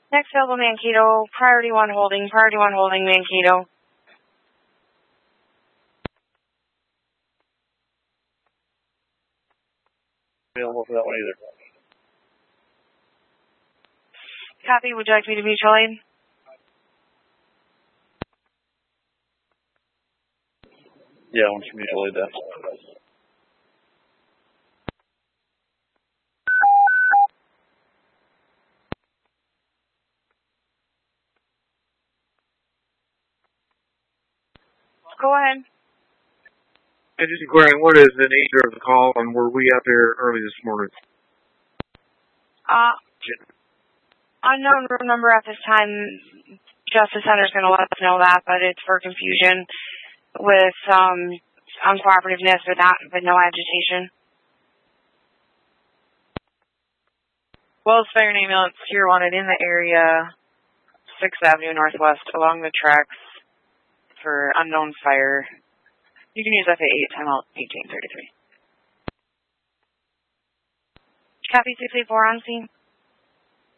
Next available Mankato, priority 1 holding, Mankato. Available for that one either. Copy, would you like me to mutual aid? Yeah, I want you to mutual aid that. Go ahead. And just inquiring, what is the nature of the call, and were we out there early this morning? Unknown room number at this time. Justice Center's going to let us know that, but it's for confusion with uncooperativeness, but no agitation. Wells Fire and ambulance here wanted in the area, 6th Avenue Northwest, along the tracks for unknown fire. You can use FA 8, timeout 1833. Copy 684 on scene.